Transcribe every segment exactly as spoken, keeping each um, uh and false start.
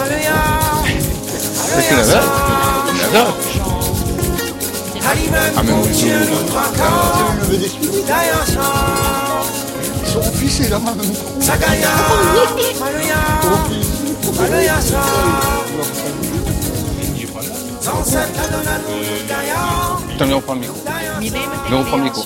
Qu'est-ce que là? Là? Ah, mais vous Son fils est là-bas. Putain, on prend le micro. On prend le micro.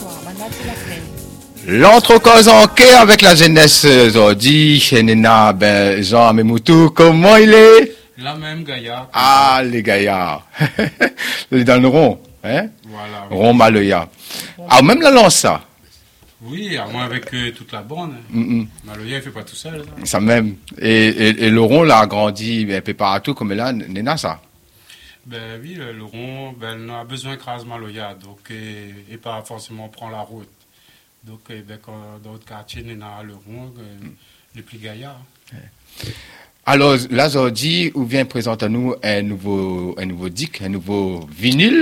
L'entrecause en quai avec la jeunesse aujourd'hui, chez Nena, ben, Jean Amemoutou, comment il est? La même gaillard. Ah, les gaillards. Il est dans le rond, hein? Voilà. Oui. Rond Maloya. Ah, même la lance, ça. Oui, à moins avec euh, toute la bande. Mm-mm. Maloya, il fait pas tout seul. Ça, ça même. Et, et, et le rond, là, a grandi un peu partout, comme là, Nena, ça. Ben oui, le, le rond, ben, on a besoin de crase Maloya, donc, et, et pas forcément prendre la route. Donc, et, ben, quand, dans d'autres quartiers, on a le rond, euh, mm. les plus gaillards. Ouais. Alors, là, aujourd'hui, où vient présenter à nous un nouveau, un nouveau disque, un nouveau vinyle.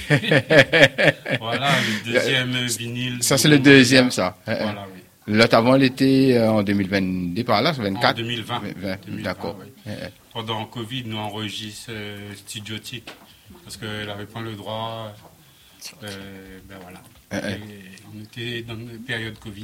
Voilà, le deuxième vinyle. Ça, c'est le deuxième, ça. Voilà, oui. L'autre avant, il était en deux mille vingt, par là, vingt-quatre. En deux mille vingt. D'accord. Oui. Pendant Covid, nous enregistrons euh, Studiotique, parce qu'elle n'avait pas le droit. Euh, ben voilà. Euh, on était dans une période Covid.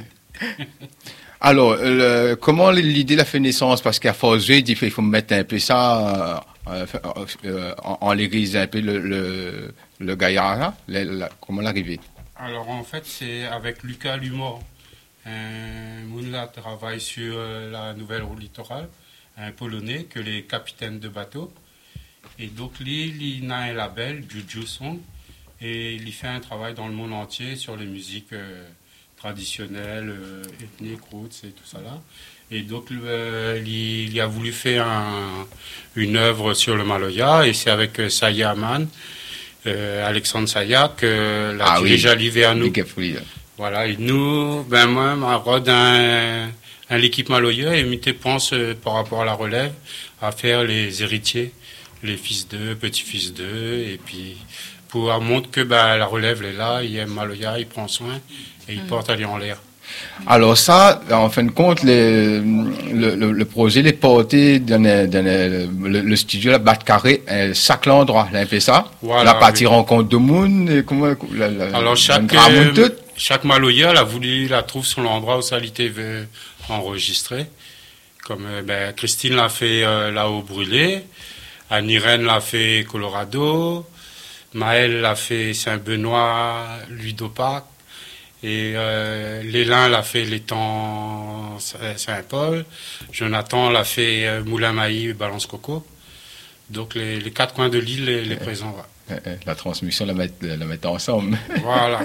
Alors, le, comment l'idée l'a fait naissance? Parce qu'à force, il dit qu'il faut mettre un peu ça euh, euh, en, en l'église, un peu le, le, le gaillard, là. Le, la, comment l'arriver? Alors, en fait, c'est avec Lucas Lumor. Un Mounla travaille sur euh, la nouvelle route littorale, un Polonais, que les capitaines de bateau. Et donc, lui, il a un label, Juju Song, et il fait un travail dans le monde entier sur les musiques euh, traditionnelles, euh, ethniques, roots et tout ça là. Et donc, euh, il, il a voulu faire un, une œuvre sur le Maloya, et c'est avec euh, Saya Aman, euh, Alexandre Saya, que la ah dirige oui. à l'I V à nous. Voilà, et nous, ben moi, ma rôle un, un l'équipe Maloya, et m'était pense euh, par rapport à la relève, à faire les héritiers, les fils d'eux, petits-fils d'eux, et puis pour montrer que ben, la relève est là, il aime Maloya, il prend soin, et il mmh. porte aller en l'air. Alors ça, en fin de compte, les, le, le, le projet est porté dans, le, dans le, le, le studio, la batte carré, chaque endroit, là, un peu ça. Voilà, la partie oui. rencontre de monde, et comment, la, la, alors chaque, euh, chaque Maloya, la voulu, la trouve sur l'endroit où ça l'était enregistré. Comme euh, ben, Christine l'a fait euh, là-haut brûlé, Anne-Irène l'a fait Colorado, Maëlle l'a fait Saint-Benoît, Ludopac. Et euh, Lélin l'a fait l'étang Saint-Paul, Jonathan l'a fait euh, Moulin-Mailly, Balance-Coco. Donc les, les quatre coins de l'île, les, les présents. Ouais. La transmission, la mettre, la mettre ensemble. Voilà.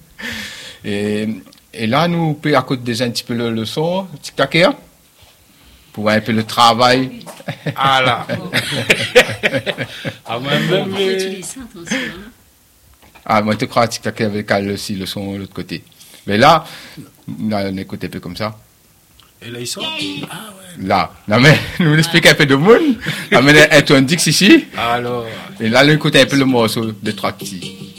et, et là, nous pouvons écouter déjà un petit peu le, le son, tic-tac, pour voir un peu le travail. Ah là. Ah, moi, même les... Ah, moi, je crois que tic-tac avec aussi le son de l'autre côté. Mais là, on écoute un peu comme ça. Et là, ils sont. Ah ouais. Là. Non, mais, nous expliquons un peu de monde. On met un ton dix ici. Alors. Et là, on écoute un peu le morceau de trois petits.